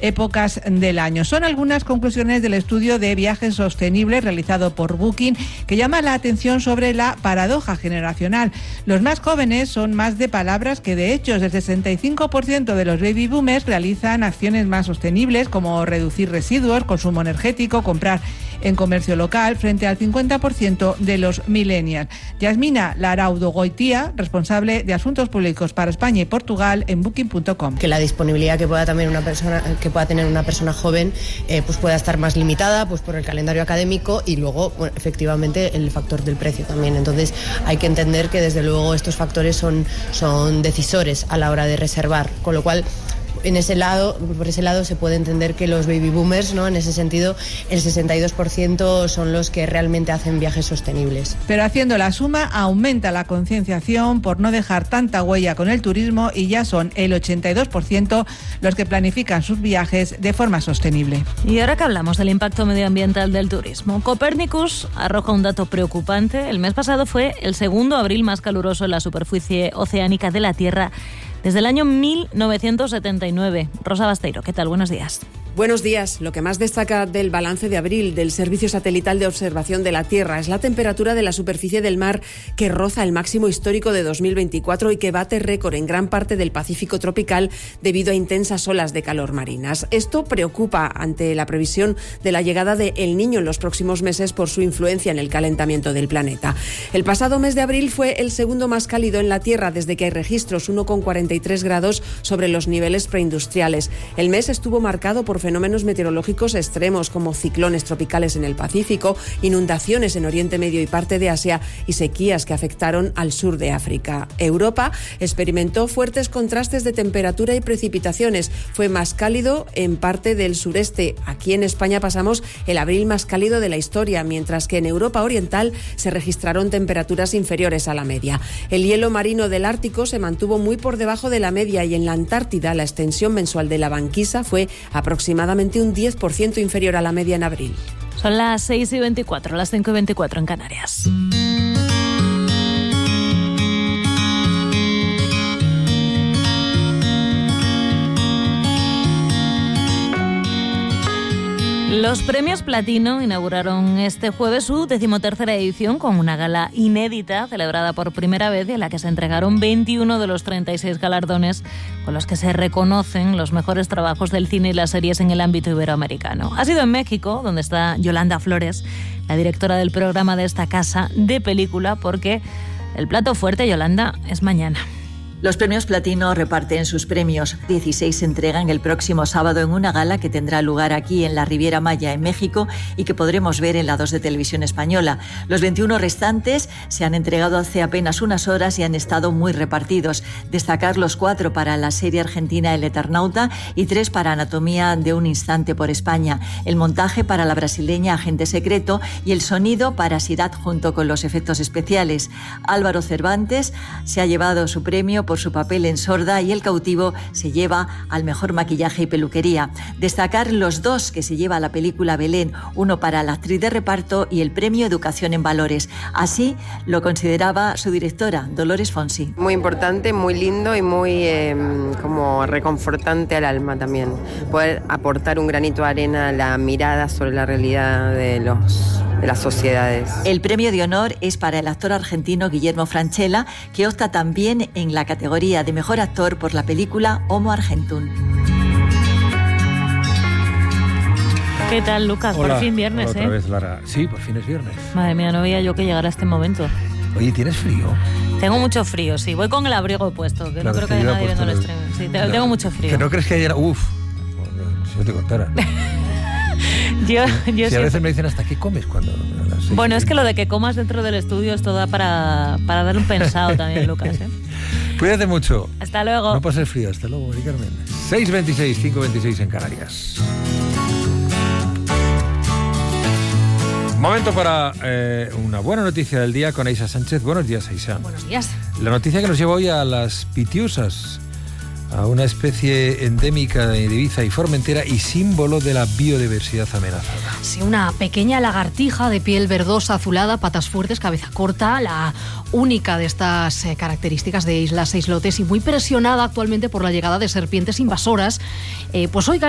épocas del año. Son algunas conclusiones del estudio de viajes sostenibles realizado por Booking, que llama la atención sobre la paradoja generacional. Los más jóvenes son más de palabras que de hechos. El 65% de los baby boomers realizan acciones más sostenibles, como reducir residuos, consumo energético, comprar en comercio local, frente al 50% de los millennials. Yasmina Laraudo-Goitía, responsable de Asuntos Públicos para España y Portugal en Booking.com. Que la disponibilidad que pueda tener una persona joven pues pueda estar más limitada pues por el calendario académico y luego, bueno, efectivamente el factor del precio también. Entonces hay que entender que desde luego estos factores son decisores a la hora de reservar, con lo cual por ese lado se puede entender que los baby boomers, ¿no? En ese sentido, el 62% son los que realmente hacen viajes sostenibles. Pero haciendo la suma, aumenta la concienciación por no dejar tanta huella con el turismo y ya son el 82% los que planifican sus viajes de forma sostenible. Y ahora que hablamos del impacto medioambiental del turismo, Copernicus arroja un dato preocupante. El mes pasado fue el segundo abril más caluroso en la superficie oceánica de la Tierra desde el año 1979. Rosa Basteiro, ¿qué tal? Buenos días. Buenos días. Lo que más destaca del balance de abril del Servicio Satelital de Observación de la Tierra es la temperatura de la superficie del mar, que roza el máximo histórico de 2024 y que bate récord en gran parte del Pacífico tropical debido a intensas olas de calor marinas. Esto preocupa ante la previsión de la llegada de El Niño en los próximos meses por su influencia en el calentamiento del planeta. El pasado mes de abril fue el segundo más cálido en la Tierra desde que hay registros, 1,43 grados sobre los niveles preindustriales. El mes estuvo marcado por fenómenos meteorológicos extremos como ciclones tropicales en el Pacífico, inundaciones en Oriente Medio y parte de Asia y sequías que afectaron al sur de África. Europa experimentó fuertes contrastes de temperatura y precipitaciones. Fue más cálido en parte del sureste. Aquí en España pasamos el abril más cálido de la historia, mientras que en Europa Oriental se registraron temperaturas inferiores a la media. El hielo marino del Ártico se mantuvo muy por debajo de la media y en la Antártida la extensión mensual de la banquisa fue aproximadamente un 10% inferior a la media en abril. Son las 6:24, las 5:24 en Canarias. Los premios Platino inauguraron este jueves su 13ª edición con una gala inédita celebrada por primera vez y en la que se entregaron 21 de los 36 galardones con los que se reconocen los mejores trabajos del cine y las series en el ámbito iberoamericano. Ha sido en México, donde está Yolanda Flores, la directora del programa de esta casa de película, porque el plato fuerte, Yolanda, es mañana. Los premios Platino reparten sus premios. 16 se entregan el próximo sábado en una gala que tendrá lugar aquí en la Riviera Maya, en México, y que podremos ver en la 2 de Televisión Española. Los 21 restantes se han entregado hace apenas unas horas y han estado muy repartidos. Destacar los 4 para la serie argentina El Eternauta y 3 para Anatomía de un Instante por España, el montaje para la brasileña Agente Secreto y el sonido para Sirat junto con los efectos especiales. Álvaro Cervantes se ha llevado su premio por su papel en Sorda y El Cautivo se lleva al mejor maquillaje y peluquería. Destacar los 2 que se lleva la película Belén, uno para la actriz de reparto y el premio Educación en Valores. Así lo consideraba su directora, Dolores Fonsi. Muy importante, muy lindo y muy como reconfortante al alma también. Poder aportar un granito de arena a la mirada sobre la realidad de las sociedades. El premio de honor es para el actor argentino Guillermo Francella, que opta también en la categoría de mejor actor por la película Homo Argentum. ¿Qué tal, Lucas? Hola, por fin viernes, otra vez, Lara. Sí, por fin es viernes. Madre mía, no veía yo que llegara este momento. Oye, ¿tienes frío? Tengo mucho frío, sí. Voy con el abrigo puesto, que no creo que haya nadie viendo el streaming. Sí, tengo mucho frío. Que no crees que haya... Uf, si yo te contara. Yo a veces me dicen, ¿hasta qué comes cuando...? Bueno, es que lo de que comas dentro del estudio es todo para dar un pensado también, Lucas, ¿eh? Cuídate mucho. Hasta luego. No pases frío. Hasta luego, Mari Carmen. 6:26, 5:26 en Canarias. Momento para una buena noticia del día con Aisha Sánchez. Buenos días, Aisha. Buenos días. La noticia que nos lleva hoy a las pitiusas, a una especie endémica de Ibiza y Formentera y símbolo de la biodiversidad amenazada. Sí, una pequeña lagartija de piel verdosa azulada, patas fuertes, cabeza corta, la única de estas características de Islas e Islotes y muy presionada actualmente por la llegada de serpientes invasoras. Pues hoy